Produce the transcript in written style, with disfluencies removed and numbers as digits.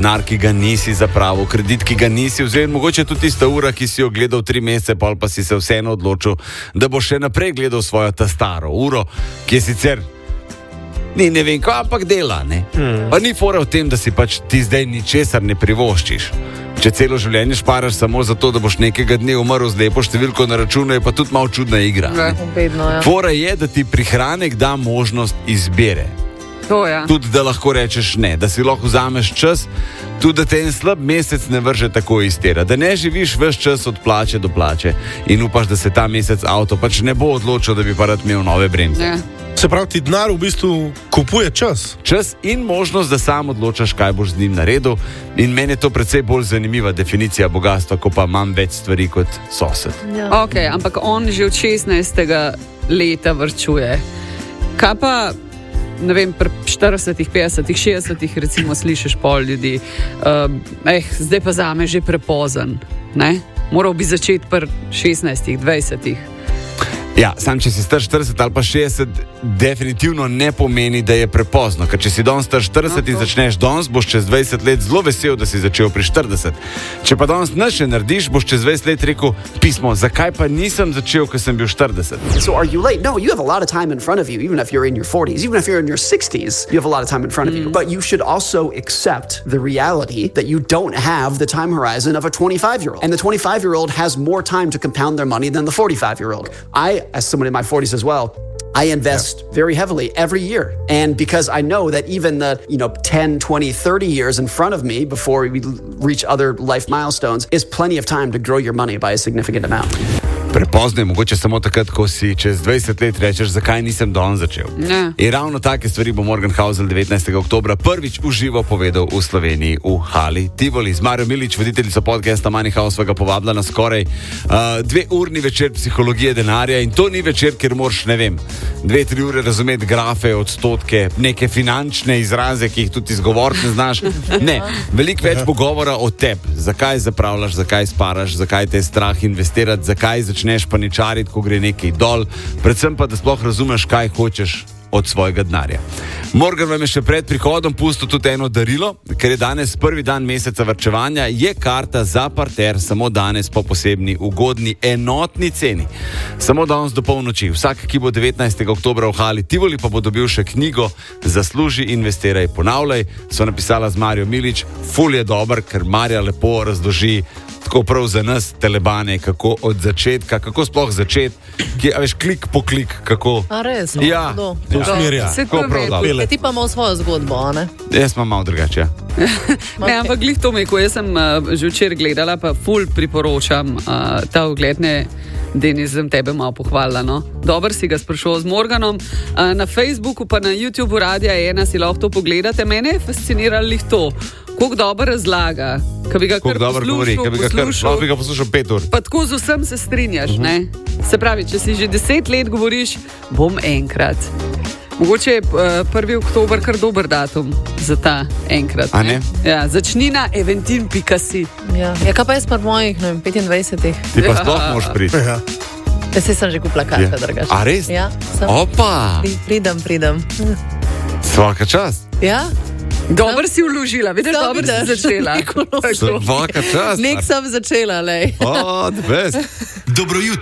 denar, ki ga nisi zapravil, kredit, ki ga nisi vzel, mogoče tudi tista ura, ki si jo gledal 3 mesece, pol pa si se vseeno odločil, da boš še naprej gledal svojo ta staro uro, ki je sicer ni ne vem kaj, ampak dela, ne? Pa ni fora v tem, da si pač ti zdaj ničesar ne privoščiš. Če celo življenje šparaš samo zato, da boš nekega dne umrl z lepo številko na računu, je pa tudi malo čudna igra. Fora je, da ti prihranek da možnost izbire. Tudi da lahko rečeš ne, da si lahko vzameš čas, tudi da te en slab mesec ne vrže tako iz tera, da ne živiš ves čas od plače do plače in upaš, da se ta mesec avto pač ne bo odločil, da bi pa rad imel nove bremze. Se pravi, ti denar v bistvu kupuje čas. Čas in možnost, da sam odločaš, kaj boš z njim naredil, in meni je to precej bolj zanimiva definicija bogatstva, ko pa imam več stvari kot sosed. Ok, ampak on že od 16. leta varčuje. Kaj pa, ne vem, pri 40, 50, 60 recimo slišiš pol ljudi, zdaj pa zame že prepozen, ne? Moral bi začeti pri 16, 20. Ja, sam če si star 40 ali pa 60, definitivno ne pomeni, da je prepozno. Ker če si danes star 40 in začneš danes, boš čez 20 let zelo vesel, da si začel pri 40. Če pa danes nič ne narediš, boš čez 20 let rekel pismo, zakaj pa nisem začel, ko sem bil 40. So are you late? No, you have a lot of time in front of you, even if you're in your 40s, even if you're in your 60s, you have a lot of time in front of you. But you should also accept the reality that you don't have the time horizon of a 25-year-old. And the 25-year-old has more time to compound their money than the 45-year-old. As someone in my 40s as well, I invest very heavily every year. And because I know that even the, 10, 20, 30 years in front of me before we reach other life milestones is plenty of time to grow your money by a significant amount. Prepozno je mogoče samo takrat, ko si čez 20 let rečeš, zakaj nisem danes začel. In ravno take stvari bo Morgan Housel 19. oktobra prvič v živo povedal v Sloveniji v Hali Tivoli. Z Marijo Milič, voditeljico podcasta Money House, ga povabila na skoraj 2-urni večer psihologije denarja, in to ni večer, kjer moraš, ne vem, 2-3 ure razumeti grafe, odstotke, neke finančne izraze, ki jih tudi izgovoriti ne znaš. Ne, veliko več bo govora o tebi. Zakaj zapravljaš, zakaj sparaš, zakaj te je strah investirati, zakaj začneš paničariti, ko gre nekaj dol, predvsem pa, da sploh razumeš, kaj hočeš od svojega denarja. Morgan vam je še pred prihodom pustil tudi eno darilo, ker je danes prvi dan meseca varčevanja, je karta za parter samo danes po posebni ugodni enotni ceni. Samo danes do polnoči. Vsak, ki bo 19. oktobra v Hali Tivoli, pa bo dobil še knjigo Zasluži, investiraj, ponavljaj. So napisala z Marijo Milič. Ful je dober, ker Marja lepo razloži tako prav za nas, telebane, kako od začetka, kako sploh začeti, veš, klik po klik, kako... A res? Ja, to usmerja. Kako prav dobro. Ti pa imel svojo zgodbo, a ne? Jaz imam malo drugače, ja. Ne, ampak glih to mi, ko jaz sem že včeraj gledala, pa ful priporočam ta ogled, ne, Denis, sem tebe malo pohvalila, no. Dober si ga sprašal z Morganom. Na Facebooku pa na YouTubeu Radia 1 si lahko to pogledate. Mene je fasciniralo lih to, koliko dobro razlaga, ko bi ga kar poslušal, bi ga poslušal 5 ur. Pa tako z vsem se strinjaš, ne? Se pravi, če si že 10 let govoriš, bom enkrat. Mogoče je 1. oktober kar dober datum za ta enkrat. A ne? Ja, začni na eventin.si. Ja, kaj pa jaz pa mojih, 25. Ti pa sploh moraš priti. Jaz sem že kupila karte, drugače. A res? Ja, sem. Opa! Pridem. Svaka čast. Ja? Dobar si vložila, vidiš, dobro si začela. Svaka čast. Nek sem začela, lej. The best. Dobro jutro.